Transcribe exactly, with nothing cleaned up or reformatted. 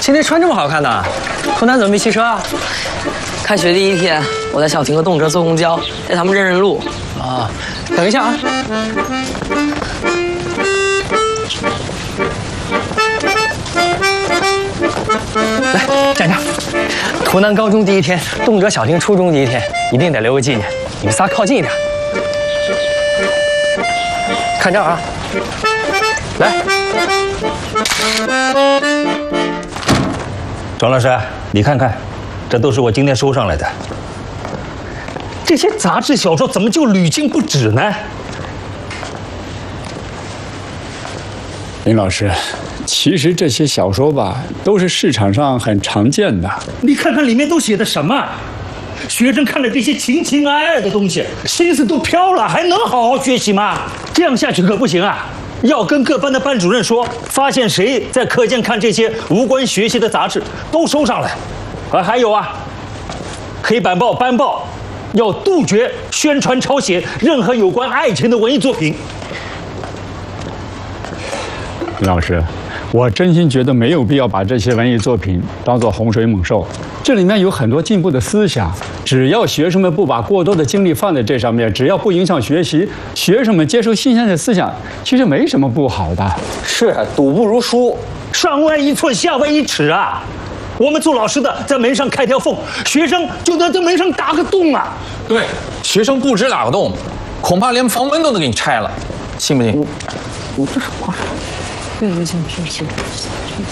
今天穿这么好看呢？湖南怎么没骑车啊？ 开学第一天，我带小婷和动辄坐公交，带他们认认路。 啊，等一下啊。来，站这儿。湖南高中第一天，动辄小婷初中第一天，一定得留个纪念。你们仨靠近一点。看这儿啊。来。 庄老师，你看看，这都是我今天收上来的。这些杂志小说怎么就屡禁不止呢？ 林老师，其实这些小说吧，都是市场上很常见的。 你看看里面都写的什么？学生看了这些情情爱爱的东西，心思都飘了，还能好好学习吗？这样下去可不行啊！ 要跟各班的班主任说，发现谁在课间看这些无关学习的杂志，都收上来。啊，还有啊，黑板报、班报要杜绝宣传抄写任何有关爱情的文艺作品。 林老师，我真心觉得没有必要把这些文艺作品当作洪水猛兽，这里面有很多进步的思想。 只要学生们不把过多的精力放在这上面，只要不影响学习，学生们接受新鲜的思想，其实没什么不好的。 是，赌不如输， 上歪一寸，下歪一尺啊！我们做老师的在门上开条缝，学生就在这门上打个洞啊！ 对，学生不止打个洞，恐怕连房门都能给你拆了，信不信？ 我这是话啥？对对对，是是。